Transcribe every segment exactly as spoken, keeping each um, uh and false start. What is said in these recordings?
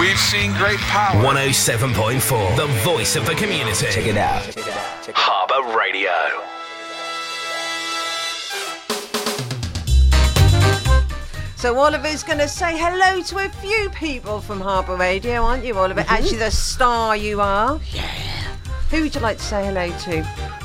We've seen great power. one oh seven point four, the voice of the community. Check it out. Check it out. Check it out. Harbour Radio. So Oliver's going to say hello to a few people from Harbour Radio, aren't you, Oliver? Mm-hmm. Actually, the star you are. Yeah. Who would you like to say hello to?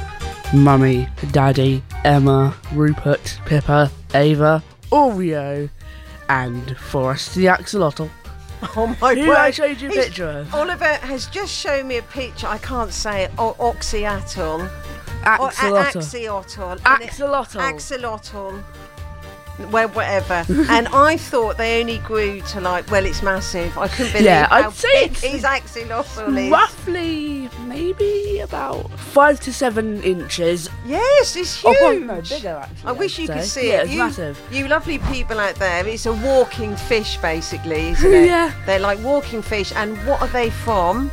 Mummy, Daddy, Emma, Rupert, Pippa, Ava, Oreo, and Forrest the Axolotl. Oh my Who word. I showed you a He's, picture of. Oliver has just shown me a picture. I can't say it. O- Oxyatl. Axolotl. O- Axolotl. Axolotl. Axolotl. Well, whatever. And I thought they only grew to like, well, it's massive. I couldn't believe Yeah, how I'd say big it's his axolotl is. Roughly, maybe about five to seven inches. Yes, it's huge. Oh, probably no, bigger actually. I wish you I'd could say. see yeah, it. It's you, massive. You lovely people out there, it's a walking fish basically, isn't it? Yeah. They're like walking fish. And what are they from?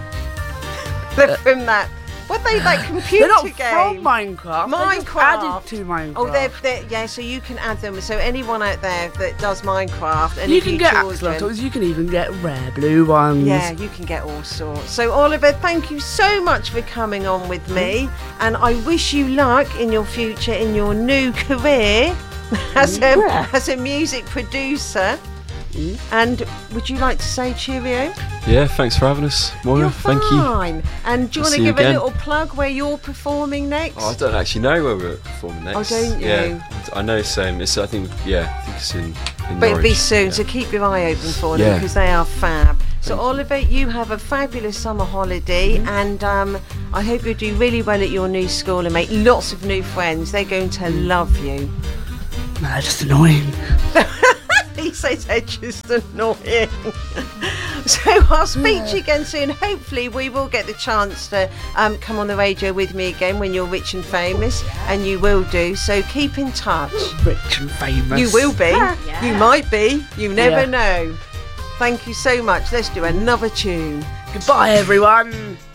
They're Uh, from that. What are they, like computer They're not game? from Minecraft. They're just Minecraft. added to Minecraft. Oh, they're, they're yeah. So you can add them. So anyone out there that does Minecraft, and You if can you get children, axolotls. You can even get rare blue ones. yeah, you can get all sorts. So Oliver, thank you so much for coming on with me, and I wish you luck in your future, in your new career as a Yeah. as a music producer. Mm. And would you like to say cheerio? Yeah, thanks for having us, Moira. You're Thank you. fine. And do you I'll want to see you give a again. little plug where you're performing next? Oh, I don't actually know where we're performing next. Oh, don't you? Yeah, I know it's um, it's I think yeah, I think it's in. in But it'll be Norwich. soon, Yeah. so keep your eye open for them Yeah. because they are fab. So Thank you. Oliver, you have a fabulous summer holiday, Mm-hmm. and um, I hope you do really well at your new school and make lots of new friends. They're going to love you. No, they're just annoying. He says they're just annoying. So I'll speak to you again soon. Hopefully we will get the chance to um, come on the radio with me again when you're rich and famous, and you will do. So keep in touch. Rich and famous. You will be. You might be. You never Yeah. know. Thank you so much. Let's do another tune. Goodbye, everyone.